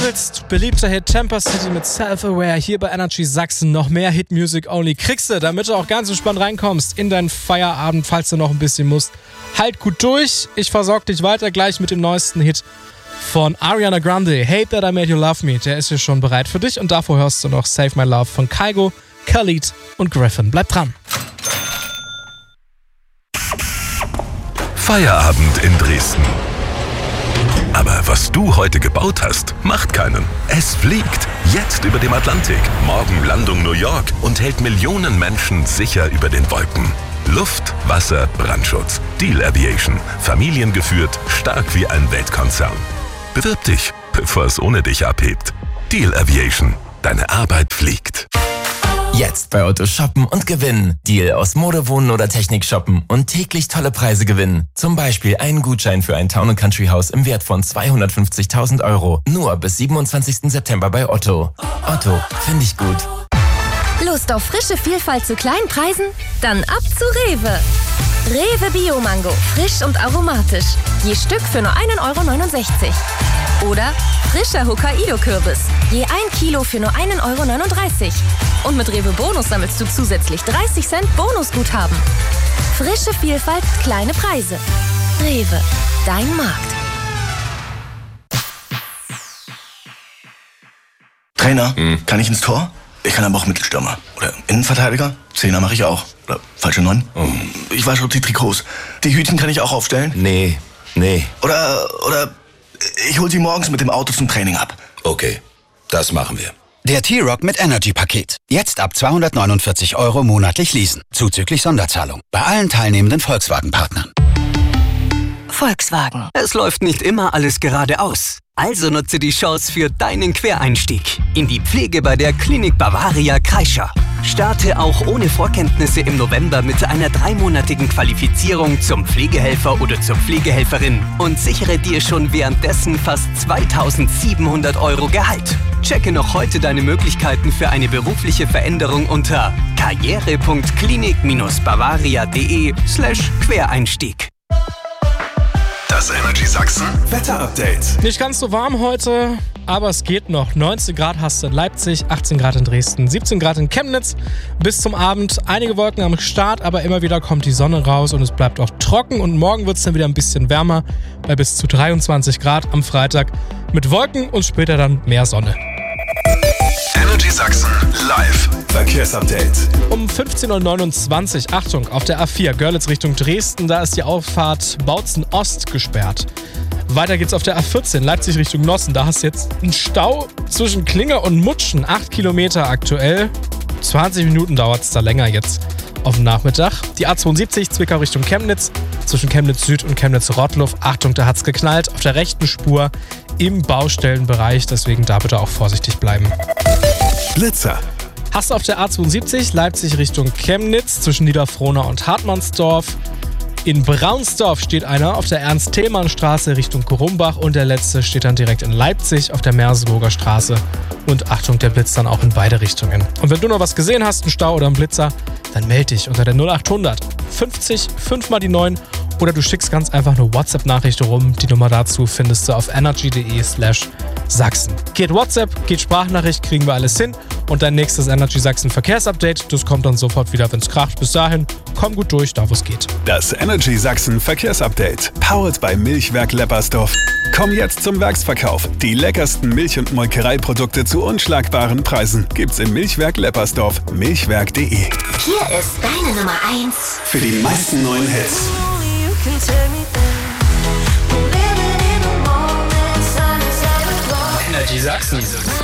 willst, beliebter Hit Tampa City mit Self-Aware hier bei Energy Sachsen. Noch mehr Hit Music Only kriegst du, damit du auch ganz entspannt reinkommst in deinen Feierabend, falls du noch ein bisschen musst. Halt gut durch, ich versorge dich weiter gleich mit dem neuesten Hit von Ariana Grande. Hate That I Made You Love Me, der ist hier schon bereit für dich. Und davor hörst du noch Save My Love von Kygo, Khalid und Griffin. Bleib dran. Feierabend in Dresden. Aber was du heute gebaut hast, macht keinen. Es fliegt. Jetzt über dem Atlantik. Morgen Landung New York und hält Millionen Menschen sicher über den Wolken. Luft, Wasser, Brandschutz. Deal Aviation. Familiengeführt, stark wie ein Weltkonzern. Bewirb dich, bevor es ohne dich abhebt. Deal Aviation. Deine Arbeit fliegt. Jetzt bei Otto shoppen und gewinnen. Deal aus Mode, Wohnen oder Technik shoppen und täglich tolle Preise gewinnen. Zum Beispiel einen Gutschein für ein Town & Country Haus im Wert von 250.000 €. Nur bis 27. September bei Otto. Otto, finde ich gut. Lust auf frische Vielfalt zu kleinen Preisen? Dann ab zu Rewe. Rewe Bio-Mango, frisch und aromatisch. Je Stück für nur 1,69 €. Oder frischer Hokkaido-Kürbis. Je 1 Kilo für nur 1,39 €. Und mit Rewe Bonus sammelst du zusätzlich 30 Cent Bonusguthaben. Frische Vielfalt, kleine Preise. Rewe, dein Markt. Trainer, kann ich ins Tor? Ich kann aber auch Mittelstürmer. Oder Innenverteidiger? Zehner mache ich auch. Oder falsche 9? Ich wasche auch die Trikots. Die Hütchen kann ich auch aufstellen? Nee. Oder ich hol sie morgens mit dem Auto zum Training ab. Okay, das machen wir. Der T-Rock mit Energy-Paket. Jetzt ab 249 € monatlich leasen. Zuzüglich Sonderzahlung. Bei allen teilnehmenden Volkswagen-Partnern. Volkswagen. Es läuft nicht immer alles geradeaus. Also nutze die Chance für deinen Quereinstieg in die Pflege bei der Klinik Bavaria Kreischer. Starte auch ohne Vorkenntnisse im November mit einer 3-monatigen Qualifizierung zum Pflegehelfer oder zur Pflegehelferin und sichere dir schon währenddessen fast 2.700 € Gehalt. Checke noch heute deine Möglichkeiten für eine berufliche Veränderung unter karriere.klinik-bavaria.de/Quereinstieg. Das Energy Sachsen Wetter-Update. Nicht ganz so warm heute, aber es geht noch. 19 Grad hast du in Leipzig, 18 Grad in Dresden, 17 Grad in Chemnitz. Bis zum Abend einige Wolken am Start, aber immer wieder kommt die Sonne raus und es bleibt auch trocken. Und morgen wird es dann wieder ein bisschen wärmer, bei bis zu 23 Grad am Freitag. Mit Wolken und später dann mehr Sonne. Energy Sachsen live Verkehrsupdate. Um 15.29 Uhr, Achtung, auf der A4 Görlitz Richtung Dresden, da ist die Auffahrt Bautzen Ost gesperrt. Weiter geht's auf der A14 Leipzig Richtung Nossen, da hast du jetzt einen Stau zwischen Klinge und Mutschen, 8 Kilometer aktuell. 20 Minuten dauert es da länger jetzt auf dem Nachmittag. Die A72 Zwickau Richtung Chemnitz, zwischen Chemnitz Süd und Chemnitz Rottluff. Achtung, da hat's geknallt, auf der rechten Spur im Baustellenbereich, deswegen da bitte auch vorsichtig bleiben. Blitzer. Hast du auf der A72 Leipzig Richtung Chemnitz zwischen Niederfrohna und Hartmannsdorf. In Braunsdorf steht einer auf der Ernst-Thälmann-Straße Richtung Kurumbach und der letzte steht dann direkt in Leipzig auf der Merseburger Straße. Und Achtung, der blitzt dann auch in beide Richtungen. Und wenn du noch was gesehen hast, einen Stau oder einen Blitzer, dann melde dich unter der 0800 50 5 mal die 9 oder du schickst ganz einfach eine WhatsApp-Nachricht rum. Die Nummer dazu findest du auf energy.de/Sachsen. Geht WhatsApp, geht Sprachnachricht, kriegen wir alles hin. Und dein nächstes Energy Sachsen Verkehrsupdate, das kommt dann sofort wieder, wenn es kracht. Bis dahin, komm gut durch, da wo es geht. Das Energy Sachsen Verkehrsupdate. Powered by Milchwerk Leppersdorf. Komm jetzt zum Werksverkauf. Die leckersten Milch- und Molkereiprodukte zu unschlagbaren Preisen gibt's im Milchwerk Leppersdorf. Milchwerk.de. Hier ist deine Nummer 1. Für die meisten neuen Hits. Energy Sachsen.